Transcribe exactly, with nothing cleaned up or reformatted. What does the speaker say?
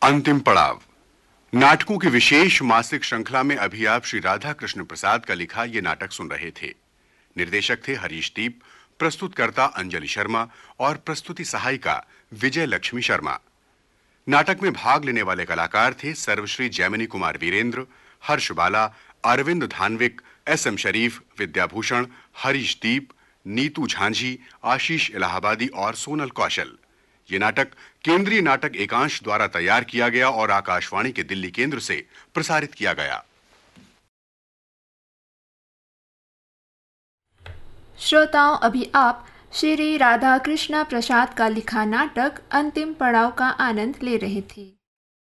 अंतिम पड़ाव नाटकों की विशेष मासिक श्रृंखला में अभी आप श्री राधा कृष्ण प्रसाद का लिखा ये नाटक सुन रहे थे। निर्देशक थे हरीश दीप, प्रस्तुतकर्ता अंजलि शर्मा और प्रस्तुति सहायिका विजय लक्ष्मी शर्मा। नाटक में भाग लेने वाले कलाकार थे सर्वश्री जैमिनी कुमार वीरेंद्र, हर्ष बाला, अरविंद धानविक, एस एम शरीफ, विद्याभूषण, हरीश दीप, नीतू झांझी, आशीष इलाहाबादी और सोनल कौशल। ये नाटक केंद्रीय नाटक एकांश द्वारा तैयार किया गया और आकाशवाणी के दिल्ली केंद्र से प्रसारित किया गया। श्रोताओं, अभी आप श्री राधा कृष्ण प्रसाद का लिखा नाटक अंतिम पड़ाव का आनंद ले रहे थे।